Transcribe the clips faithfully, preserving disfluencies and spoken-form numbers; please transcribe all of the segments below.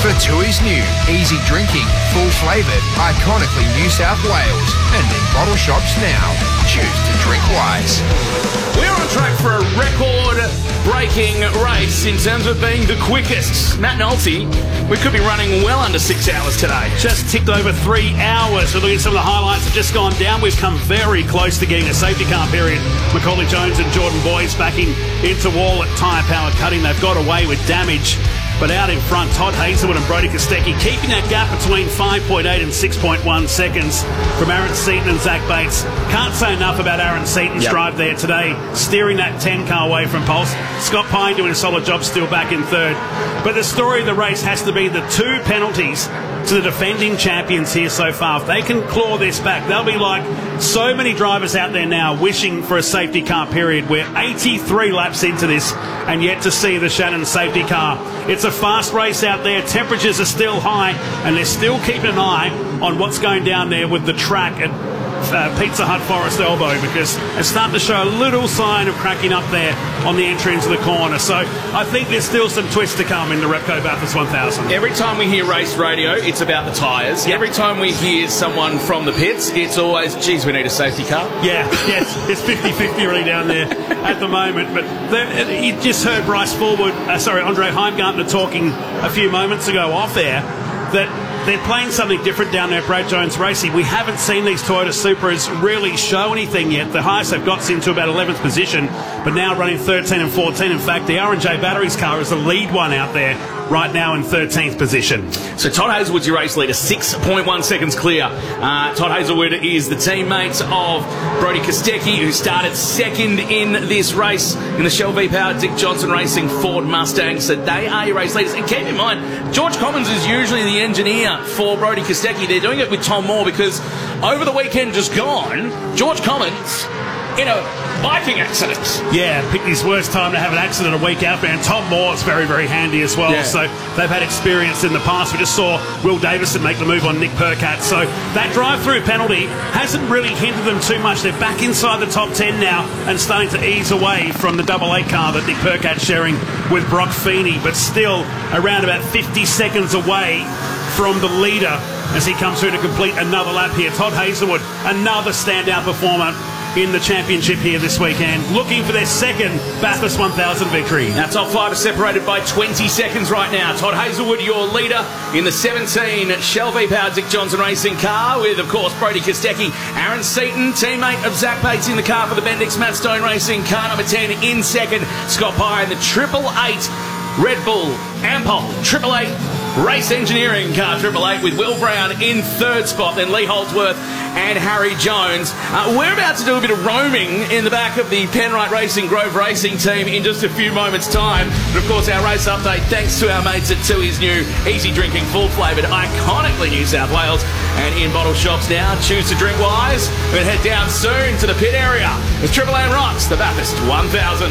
For Tui's new, easy drinking, full flavoured, iconically New South Wales, and in bottle shops now. Choose to drink wise. We're on track for a record-breaking race in terms of being the quickest. Matt Nolte, we could be running well under six hours today. Just ticked over three hours. We're looking at some of the highlights that have just gone down. We've come very close to getting a safety car period. Macaulay Jones and Jordan Boyce backing into wall at Tyre Power Cutting. They've got away with damage. But out in front, Todd Hazelwood and Brodie Kostecki keeping that gap between five point eight and six point one seconds from Aaron Seaton and Zach Bates. Can't say enough about Aaron Seaton's yep. drive there today, steering that ten car away from Pulse. Scott Pine doing a solid job still back in third. But the story of the race has to be the two penalties to the defending champions here so far. If they can claw this back, they'll be like so many drivers out there now wishing for a safety car period. We're eighty-three laps into this and yet to see the Shannon safety car. It's a fast race out there. Temperatures are still high and they're still keeping an eye on what's going down there with the track at Uh, Pizza Hut Forest Elbow, because it's starting to show a little sign of cracking up there on the entry into the corner. So I think there's still some twists to come in the Repco Bathurst one thousand. Every time we hear race radio, it's about the tyres. Yep. Every time we hear someone from the pits, it's always, geez, we need a safety car. Yeah, yes, it's fifty-fifty really down there at the moment. But you just heard Bryce Forward, uh, sorry, Andre Heimgartner talking a few moments ago off air that they're playing something different down there at Brad Jones Racing. We haven't seen these Toyota Supras really show anything yet. The highest they've got into about eleventh position, but now running thirteen and fourteen. In fact, the R and J Batteries car is the lead one out there right now in thirteenth position. So Todd Hazelwood's your race leader, six point one seconds clear. Uh, Todd Hazelwood is the teammate of Brodie Kostecki, who started second in this race in the Shell V-Powered Dick Johnson Racing Ford Mustang. So they are your race leaders. And keep in mind, George Commons is usually the engineer for Brodie Kostecki. They're doing it with Tom Moore because over the weekend just gone, George Commons in a biking accident. Yeah, picked his worst time to have an accident a week out there. And Tom Moore's very, very handy as well. Yeah. So they've had experience in the past. We just saw Will Davison make the move on Nick Percat. So that drive-through penalty hasn't really hindered them too much. They're back inside the top ten now and starting to ease away from the double eight car that Nick Percat's sharing with Brock Feeney, but still around about fifty seconds away from the leader as he comes through to complete another lap here. Todd Hazelwood, another standout performer in the championship here this weekend, looking for their second Bathurst one thousand victory. Our top five are separated by twenty seconds right now. Todd Hazelwood, your leader in the seventeen Shell V-Powered Dick Johnson Racing car, with, of course, Brodie Kostecki. Aaron Seaton, teammate of Zach Bates in the car for the Bendix Matt Stone Racing car number ten in second. Scott Pye in the triple eight Red Bull Ampol triple eight Race Engineering car triple eight with Will Brown in third spot, then Lee Holdsworth and Harry Jones. Uh, we're about to do a bit of roaming in the back of the Penrite Racing Grove Racing team in just a few moments' time. But of course, our race update thanks to our mates at Tui's new easy drinking, full flavoured, iconically New South Wales and in bottle shops now. Choose to drink wise. We'll head down soon to the pit area as Triple M rocks the Bathurst one thousand.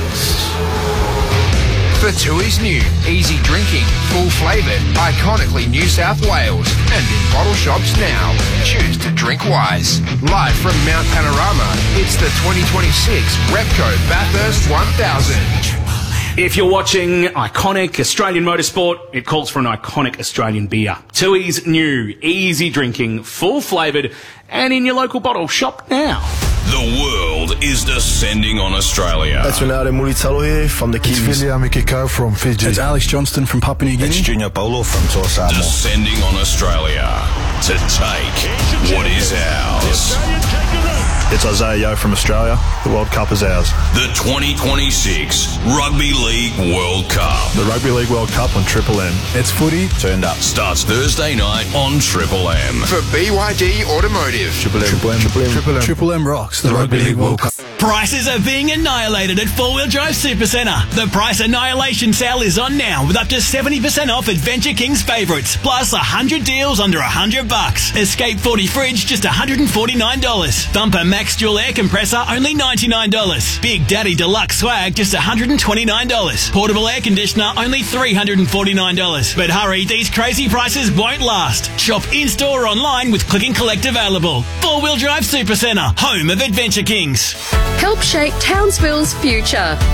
For Tui's new, easy drinking, full flavoured, iconically New South Wales, and in bottle shops now. Choose to drink wise. Live from Mount Panorama, it's the twenty twenty-six Repco Bathurst one thousand. If you're watching iconic Australian motorsport, it calls for an iconic Australian beer. Tui's new, easy drinking, full flavoured, and in your local bottle shop now. The world is descending on Australia. It's Renato Mulitalo here from the Kiwis. It's William Mikiko from Fiji. It's Alex Johnston from Papua New Guinea. It's Junior Paulo from Toa Samoa. Descending on Australia to take what is ours. It's Isaiah Yeo from Australia. The World Cup is ours. The twenty twenty-six Rugby League World Cup. The Rugby League World Cup on Triple M. It's footy turned up. Starts Thursday night on Triple M. For B Y D Automotive. Triple M. Triple M. Triple M. Triple M. Triple M rocks the, the Rugby League World Cup. Prices are being annihilated at Four Wheel Drive Supercentre. The price annihilation sale is on now with up to seventy percent off Adventure King's favourites, plus one hundred deals under one hundred bucks. Escape forty fridge just one hundred forty-nine dollars. Thumper Max Dual Air Compressor only ninety-nine dollars. Big Daddy Deluxe Swag just one hundred twenty-nine dollars. Portable Air Conditioner only three hundred forty-nine dollars. But hurry, these crazy prices won't last. Shop in-store or online with Click and Collect available. Four Wheel Drive Supercentre, home of Adventure Kings. Help shape Townsville's future.